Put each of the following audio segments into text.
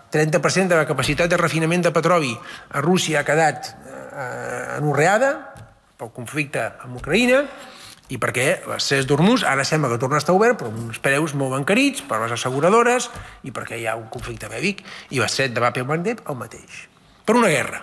30% de la capacitat de refinament de petroli a Rússia ha quedat anorreada pel conflicte amb Ucraïna i perquè l'Estret d'Hormuz ara sembla que torna a estar obert però amb uns preus molt encarits per les asseguradores i perquè hi ha un conflicte bèl·lic i l'Estret de Bab el-Mandeb el mateix. Per una guerra.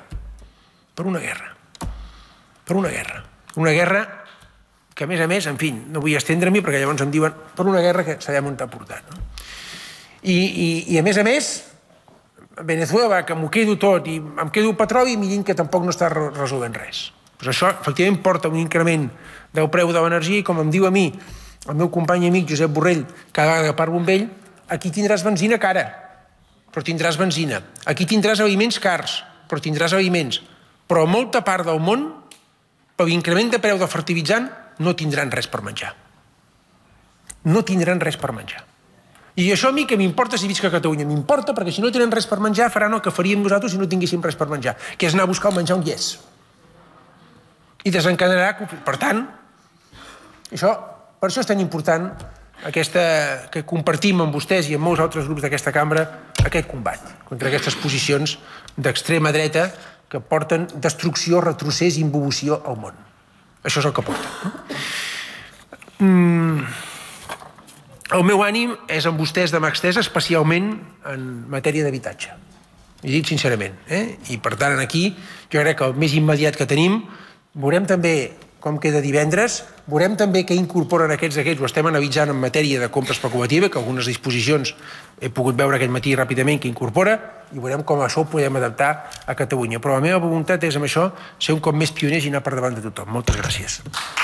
Una guerra que a més, en fi, no vull estendre-m'hi perquè llavors em diuen per una guerra que sabem on t'ha portat. I a més, Venezuela, que m'ho quedo tot i em quedo el petroli i mirint que tampoc no està resolent res. Doncs això, efectivament, porta un increment del preu de l'energia i, com em diu a mi el meu company i amic Josep Borrell, cada vegada que parlo amb ell, aquí tindràs benzina cara, però tindràs benzina. Aquí tindràs aliments cars, però tindràs aliments. Però a molta part del món, per l'increment de preu de fertilitzant, no tindran res per menjar. No tindran res per menjar. I això a mi que m'importa si visc a Catalunya? M'importa perquè si no tenen res per menjar faran el que faríem nosaltres si no tinguéssim res per menjar, que és anar a buscar el menjar on hi és. I desencadenarà... Per tant, per això és tan important que compartim amb vostès i amb molts altres grups d'aquesta cambra aquest combat contra aquestes posicions d'extrema dreta que porten destrucció, retrocés i involució al món. Això és el que porta. El meu ànim és amb vostès de mà estesa, especialment en matèria d'habitatge. Ho he dit sincerament. I per tant, aquí, jo crec que el més immediat que tenim, veurem també com queda divendres, veurem també què incorporen aquests, ho estem analitzant en matèria de compra especulativa, que algunes disposicions he pogut veure aquest matí ràpidament que incorpora, i veurem com això ho podem adaptar a Catalunya. Però la meva voluntat és, amb això, ser un cop més pioners i anar per davant de tothom. Moltes gràcies.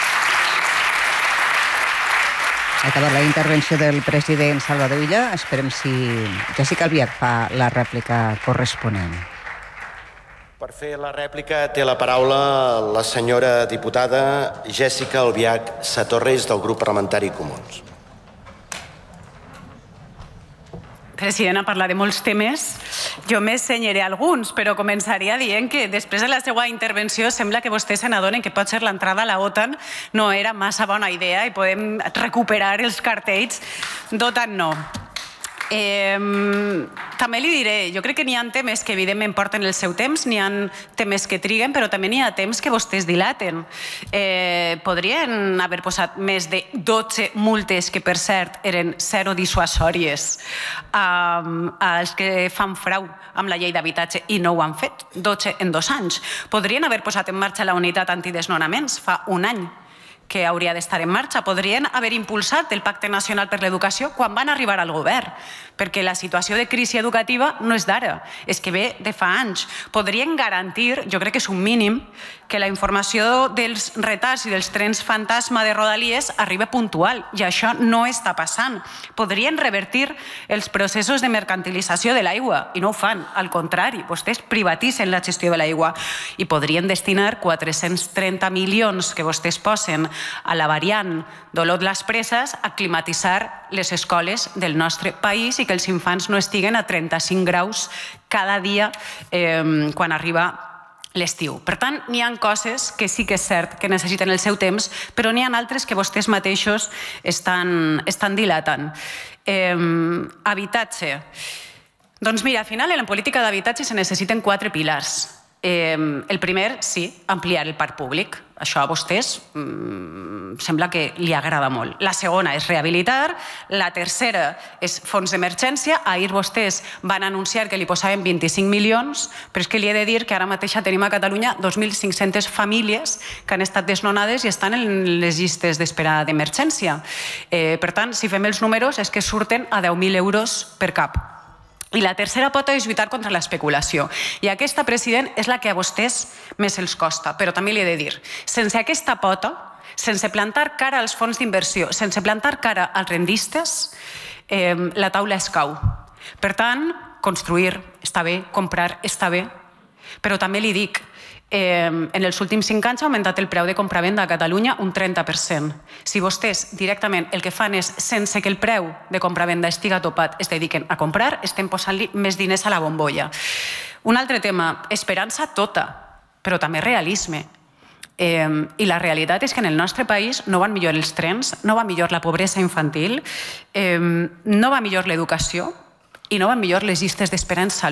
Ha acabat la intervenció del president Salvador Illa. Esperem si Jessica Albiach fa la rèplica corresponent. Per fer la rèplica té la paraula la senyora diputada Jessica Albiach Satorres del grup parlamentari Comuns. President, ha parlat de molts temes. Jo m'assenyaré alguns, però començaria dient que després de la seva intervenció sembla que vostès se n'adonen que potser l'entrada a la OTAN no era massa bona idea i podem recuperar els cartells d'OTAN no. També li diré, jo crec que n'hi ha temes que evidentment porten el seu temps, n'hi ha temes que triguen, però també n'hi ha temps que vostès dilaten. Podrien haver posat més de 12 multes, que per cert eren zero dissuasòries, als que fan frau amb la llei d'habitatge i no ho han fet, 12 en 2 anys. Podrien haver posat en marxa la unitat antidesnonaments fa un any, que hauria d'estar en marxa. Podrien haver impulsat el Pacte Nacional per l'Educació quan van arribar al govern, perquè la situació de crisi educativa no és d'ara, és que ve de fa anys. Podrien garantir, jo crec que és un mínim, que la informació dels retards i dels trens fantasma de Rodalies arriba puntual, i això no està passant. Podrien revertir els processos de mercantilització de l'aigua, i no ho fan, al contrari, vostès privatitzen la gestió de l'aigua, i podrien destinar 430 milions que vostès posen a la variant d'Olot-les Preses a climatitzar les escoles del nostre país i que els infants no estiguen a 35 graus cada dia quan arriba l'estiu. Per tant, n'hi ha coses que sí que és cert que necessiten el seu temps, però n'hi ha altres que vostès mateixos estan dilatant. Habitatge. Doncs mira, al final en la política d'habitatge se necessiten 4 pilars. El primer, sí, ampliar el parc públic. Això a vostès sembla que li agrada molt. La segona és rehabilitar. La tercera és fons d'emergència. Ahir vostès van anunciar que li posaven 25 milions, però és que li he de dir que ara mateix tenim a Catalunya 2.500 famílies que han estat desnonades i estan en les llistes d'espera d'emergència. Per tant, si fem els números, és que surten a 10.000 euros per cap. I la tercera pota és lluitar contra l'especulació. I aquesta, president, és la que a vostès més els costa. Però també li he de dir, sense aquesta pota, sense plantar cara als fons d'inversió, sense plantar cara als rendistes, la taula es cau. Per tant, construir està bé, comprar està bé, però també li dic, en els últims 5 anys ha augmentat el preu de compravenda a Catalunya un 30%. Si vostès directament el que fan és, sense que el preu de compravenda estiga topat, es dediquen a comprar, estem posant-li més diners a la bombolla. Un altre tema, esperança tota, però també realisme. I la realitat és que en el nostre país no van millor els trens, no va millor la pobresa infantil, no va millor l'educació i no van millor les llistes d'espera en salut.